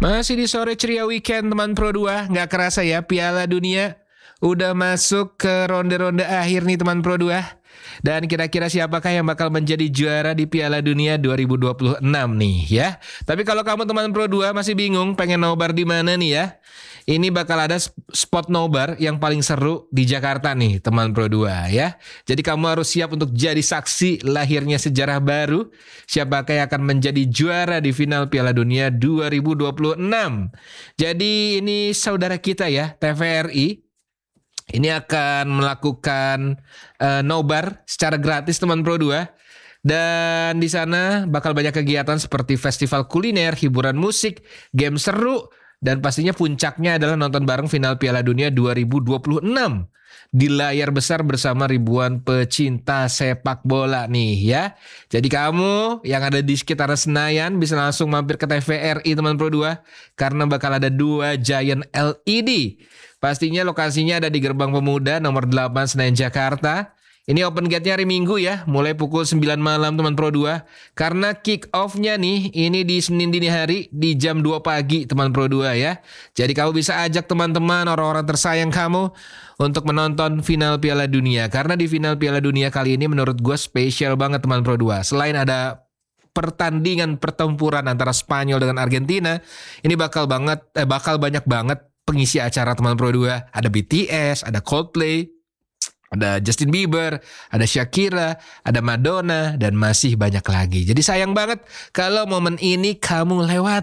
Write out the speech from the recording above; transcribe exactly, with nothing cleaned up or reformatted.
Masih di sore ceria weekend teman Pro dua. Nggak kerasa ya Piala Dunia udah masuk ke ronde-ronde akhir nih teman Pro dua. Dan kira-kira siapakah yang bakal menjadi juara di Piala Dunia dua ribu dua puluh enam nih ya. Tapi kalau kamu teman Pro dua masih bingung pengen nobar di mana nih ya, ini bakal ada spot nobar yang paling seru di Jakarta nih teman Pro dua ya. Jadi kamu harus siap untuk jadi saksi lahirnya sejarah baru. Siapakah yang akan menjadi juara di final Piala Dunia dua ribu dua puluh enam. Jadi ini saudara kita ya, T V R I. Ini akan melakukan uh, nobar secara gratis teman Pro dua. Dan di sana bakal banyak kegiatan seperti festival kuliner, hiburan musik, game seru, dan pastinya puncaknya adalah nonton bareng final Piala Dunia dua ribu dua puluh enam di layar besar bersama ribuan pecinta sepak bola nih ya. Jadi kamu yang ada di sekitar Senayan bisa langsung mampir ke T V R I teman Pro dua karena bakal ada dua giant L E D. Pastinya lokasinya ada di Gerbang Pemuda nomor delapan Senayan Jakarta. Ini open gate-nya hari Minggu ya, mulai pukul sembilan malam teman Pro dua. Karena kick off-nya nih, ini di Senin dini hari di jam dua pagi teman Pro dua ya. Jadi kamu bisa ajak teman-teman, orang-orang tersayang kamu untuk menonton final Piala Dunia. Karena di final Piala Dunia kali ini menurut gue spesial banget teman Pro dua. Selain ada pertandingan pertempuran antara Spanyol dengan Argentina, ini bakal banget eh, bakal banyak banget pengisi acara teman Pro dua. Ada B T S, ada Coldplay, ada Justin Bieber, ada Shakira, ada Madonna, dan masih banyak lagi. Jadi sayang banget kalau momen ini kamu lewat.